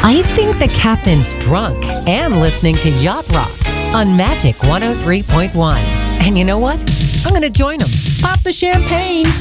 I think the captain's drunk and listening to Yacht Rock on Magic 103.1. And you know what? I'm going to join him. Pop the champagne.